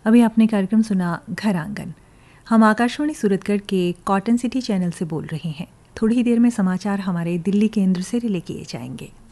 अभी आपने कार्यक्रम सुना घर आंगन। हम आकाशवाणी सूरतगढ़ के कॉटन सिटी चैनल से बोल रहे हैं। थोड़ी ही देर में समाचार हमारे दिल्ली केंद्र से रिले किए जाएंगे।